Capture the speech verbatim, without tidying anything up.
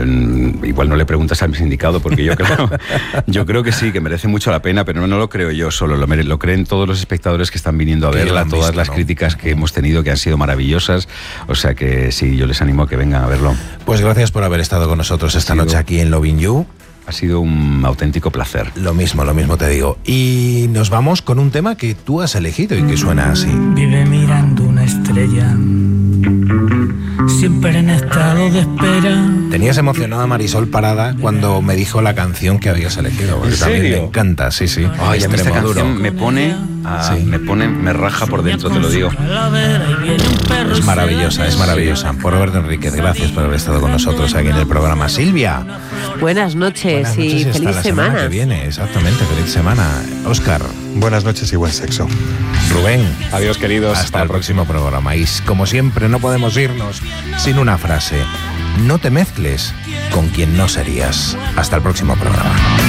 igual no le preguntas al sindicado, porque yo creo, yo creo que sí, que merece mucho la pena, pero no, no lo creo yo solo, lo, mere, lo creen todos los espectadores que están viniendo a verla, todas visto, las ¿no? críticas que hemos tenido que han sido maravillosas, o sea que sí, yo les animo a que vengan a verlo. Pues gracias por haber estado con nosotros esta noche aquí en Loving You. Ha sido un auténtico placer. Lo mismo, lo mismo te digo. Y nos vamos con un tema que tú has elegido y que suena así. Vive mirando una estrella, siempre en estado de espera. Tenías emocionada a Marisol Parada cuando me dijo la canción que habías elegido. ¿En también serio? me encanta, sí, sí. Ay, a mí esta canción me pone, a, sí. me pone, me raja por dentro, te lo digo. Es maravillosa, es maravillosa. Por Roberto Enríquez, gracias por haber estado con nosotros aquí en el programa. Silvia. Buenas noches, Buenas noches y hasta feliz la semana. semana que viene, exactamente, feliz semana. Óscar. Buenas noches y buen sexo. Rubén. Adiós, queridos. Hasta, hasta el próximo programa. Y como siempre, no podemos irnos sin una frase. No te mezcles con quien no serías. Hasta el próximo programa.